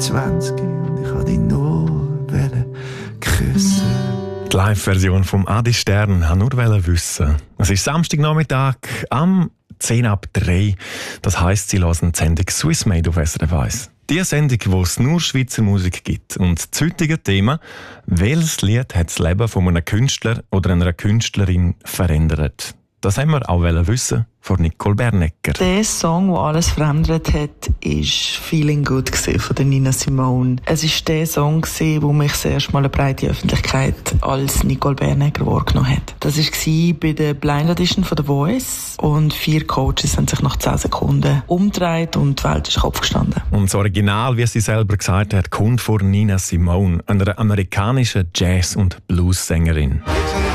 20 und ich wollte dich nur küssen. Die Live-Version vom Adi Stern wollte nur wissen. Es ist Samstagnachmittag am 10:03. Das heisst, Sie hören die Sendung Swissmade auf SRF 1. Die Sendung, wo es nur Schweizer Musik gibt. Und das heutige Thema: welches Lied hat das Leben von einem Künstler oder einer Künstlerin verändert? Das haben wir auch wissen von Nicole Bernecker. Der Song, der alles verändert hat, war «Feeling Good» von der Nina Simone. Es war der Song, der mich das erste Mal eine breite Öffentlichkeit als Nicole Bernecker wahrgenommen hat. Das war bei der Blind Audition von The Voice und 4 Coaches haben sich nach 10 Sekunden umgedreht und die Welt ist Kopf gestanden. Und das Original, wie sie selber gesagt hat, kommt von Nina Simone, einer amerikanischen Jazz- und Blues-Sängerin.